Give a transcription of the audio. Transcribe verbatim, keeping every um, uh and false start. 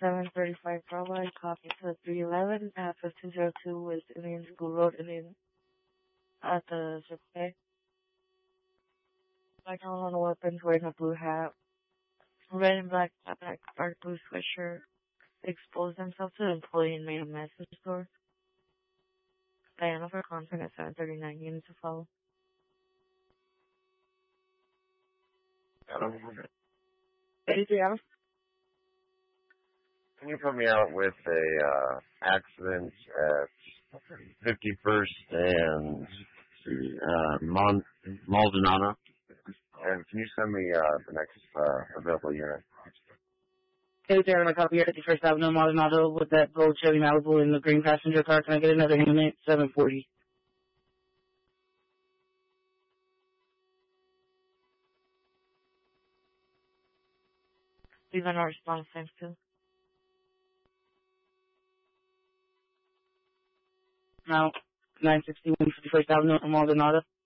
seven thirty-five Broadway, copy to three eleven at fifteen oh two West Indian School Road, Indian, at the Circle. Black on weapons, wearing a blue hat, red and black, black, dark blue sweatshirt, exposed themselves to an employee and made a mess in the store. Diana for conference at seven thirty-nine, units to follow. eighty-three Adam? Can you put me out with a uh, accident at fifty-first and uh, Mon- Maldonado? And can you send me uh, the next uh, available unit? eighty-three Adam, I copy here, fifty-first Avenue, Maldonado, with that gold Chevy Malibu in the green passenger car. Can I get another unit? seven forty. Leave a response, thanks to. Now, nine sixty-one fifty-first Avenue, Maldonado.